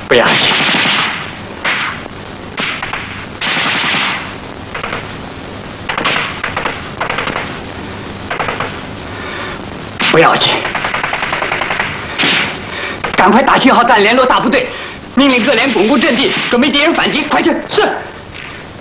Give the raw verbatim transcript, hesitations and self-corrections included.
不要紧，不要紧，赶快打信号弹联络大部队，命令各连巩固阵地，准备敌人反击，快去！是。